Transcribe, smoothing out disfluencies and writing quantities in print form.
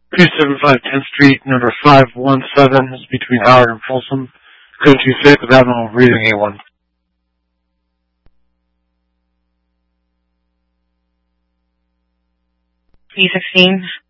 275 10th Street, number 517 is between Howard and Folsom. Code 26 with abnormal breathing A1. C16.